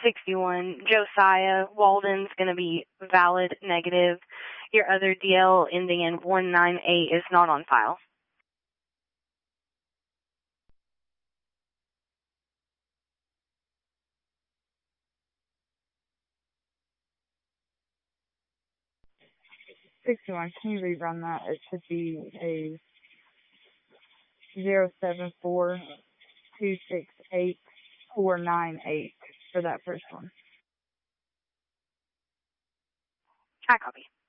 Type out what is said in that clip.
61, Josiah Walden's going to be valid negative. Your other DL ending in 198 is not on file. Can you rerun that? It should be a 074268498 for that first one. I copy.